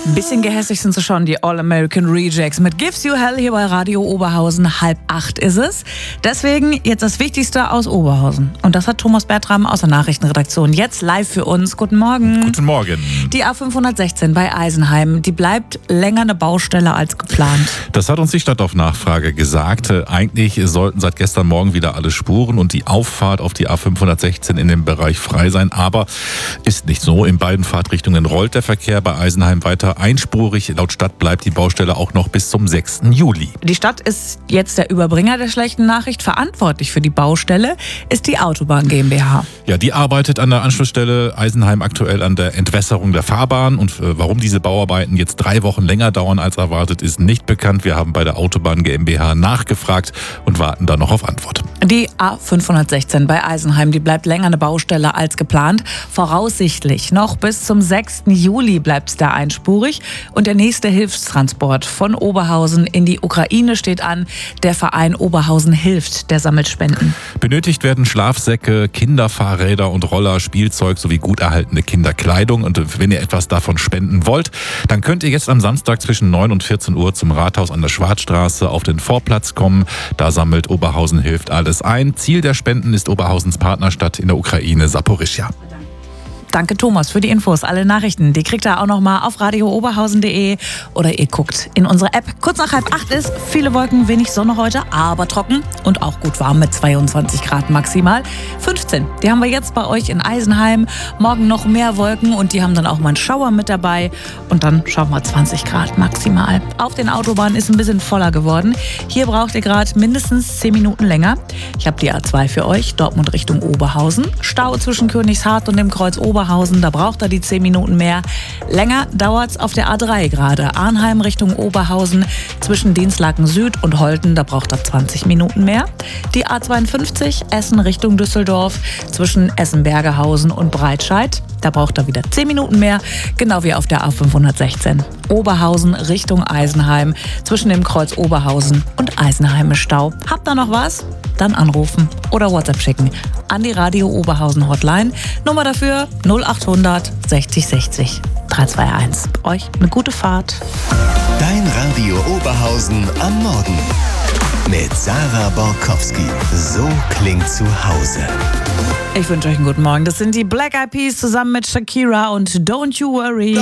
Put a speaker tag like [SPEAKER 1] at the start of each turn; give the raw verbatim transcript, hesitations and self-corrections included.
[SPEAKER 1] Ein bisschen gehässig sind sie schon, die All-American Rejects. Mit Gives You Hell hier bei Radio Oberhausen. Halb acht ist es. Deswegen jetzt das Wichtigste aus Oberhausen. Und das hat Thomas Bertram aus der Nachrichtenredaktion jetzt live für uns. Guten Morgen.
[SPEAKER 2] Guten Morgen.
[SPEAKER 1] Die A fünfhundertsechzehn bei Eisenheim, die bleibt länger eine Baustelle als geplant.
[SPEAKER 2] Das hat uns die Stadt auf Nachfrage gesagt. Eigentlich sollten seit gestern Morgen wieder alle Spuren und die Auffahrt auf die A fünfhundertsechzehn in dem Bereich frei sein. Aber ist nicht so. In beiden Fahrtrichtungen rollt der Verkehr bei Eisenheim weiter einspurig. Laut Stadt bleibt die Baustelle auch noch bis zum sechsten Juli.
[SPEAKER 1] Die Stadt ist jetzt der Überbringer der schlechten Nachricht. Verantwortlich für die Baustelle ist die Autobahn GmbH.
[SPEAKER 2] Ja, die arbeitet an der Anschlussstelle Eisenheim aktuell an der Entwässerung der Fahrbahn. Und äh, warum diese Bauarbeiten jetzt drei Wochen länger dauern als erwartet, ist nicht bekannt. Wir haben bei der Autobahn GmbH nachgefragt und warten da noch auf Antwort.
[SPEAKER 1] Die A fünfhundertsechzehn bei Eisenheim, die bleibt länger eine Baustelle als geplant. Voraussichtlich noch bis zum sechsten Juli bleibt es da einspurig. Und der nächste Hilfstransport von Oberhausen in die Ukraine steht an. Der Verein Oberhausen hilft, der sammelt Spenden.
[SPEAKER 2] Benötigt werden Schlafsäcke, Kinderfahrräder und Roller, Spielzeug sowie gut erhaltene Kinderkleidung. Und wenn ihr etwas davon spenden wollt, dann könnt ihr jetzt am Samstag zwischen neun und vierzehn Uhr zum Rathaus an der Schwarzstraße auf den Vorplatz kommen. Da sammelt Oberhausen hilft alles ein. Ziel der Spenden ist Oberhausens Partnerstadt in der Ukraine, Saporischschja.
[SPEAKER 1] Danke Thomas für die Infos. Alle Nachrichten, die kriegt ihr auch noch mal auf radio oberhausen punkt de oder ihr guckt in unsere App. Kurz nach halb acht ist, viele Wolken, wenig Sonne heute, aber trocken und auch gut warm mit zweiundzwanzig Grad maximal. fünfzehn, die haben wir jetzt bei euch in Eisenheim. Morgen noch mehr Wolken und die haben dann auch mal einen Schauer mit dabei. Und dann schauen wir zwanzig Grad maximal. Auf den Autobahnen ist ein bisschen voller geworden. Hier braucht ihr gerade mindestens zehn Minuten länger. Ich habe die A zwei für euch, Dortmund Richtung Oberhausen. Stau zwischen Königshardt und dem Kreuz Oberhausen. Oberhausen, da braucht er die zehn Minuten mehr. Länger dauert es auf der A drei gerade. Arnheim Richtung Oberhausen zwischen Dienstlaken Süd und Holten, da braucht er zwanzig Minuten mehr. Die A zweiundfünfzig Essen Richtung Düsseldorf zwischen Essen-Bergehausen und Breitscheid, da braucht er wieder zehn Minuten mehr, genau wie auf der A fünfhundertsechzehn. Oberhausen Richtung Eisenheim zwischen dem Kreuz Oberhausen und Eisenheim ist Stau. Habt ihr noch was? Dann anrufen oder WhatsApp schicken an die Radio Oberhausen Hotline. Nummer dafür null achthundert sechzig sechzig dreihunderteinundzwanzig. Euch eine gute Fahrt.
[SPEAKER 3] Dein Radio Oberhausen am Morgen mit Sarah Borkowski. So klingt zu Hause.
[SPEAKER 1] Ich wünsche euch einen guten Morgen. Das sind die Black Eyed Peas zusammen mit Shakira und Don't You Worry.